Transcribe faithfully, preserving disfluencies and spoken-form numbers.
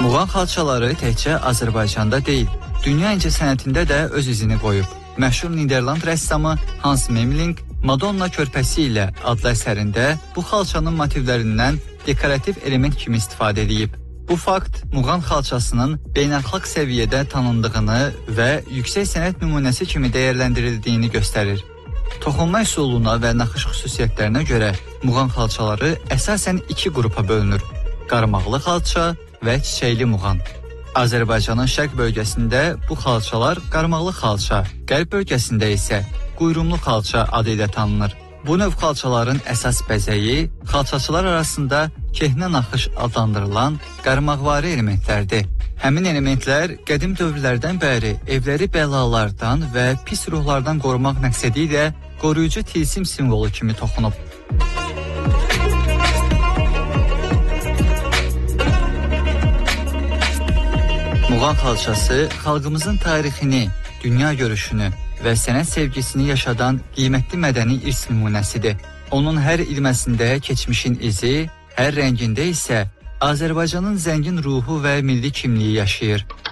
Muğan xalçaları təkcə Azərbaycanda deyil, dünya incəsənətində də öz izini qoyub. Məşhur Niderland rəssamı Hans Memling Madonna körpəsi ilə adlı əsərində bu xalçanın motivlərindən dekorativ element kimi istifadə edib. Bu fakt Muğan xalçasının beynəlxalq səviyyədə tanındığını və yüksək sənət nümunəsi kimi dəyərləndirildiyini göstərir. Toxunma üsuluna və naxış xüsusiyyətlərinə görə Muğan xalçaları əsasən iki qrupa bölünür: qarmaqlı xalça və çiçəkli muğan. Azərbaycanın şərq bölgəsində bu xalçalar qarmaqlı xalça, qərb bölgəsində isə quyruqlu xalça adı ilə tanınır. Bu növ xalçaların əsas bəzəyi xalçaçılar arasında kehnə naxış adlandırılan qarmaqvari elementlərdir. Həmin elementlər qədim dövrlərdən bəri evləri bəlalardan və pis ruhlardan qorumaq məqsədi ilə qoruyucu tilsim simvolu kimi toxunub. Muğan xalçası xalqımızın tarixini, dünya görüşünü və sənət sevgisini yaşadan qiymətli mədəni irs nümunəsidir. Onun hər ilməsində keçmişin izi, hər rəngində isə Azərbaycanın zəngin ruhu və milli kimliyi yaşayır.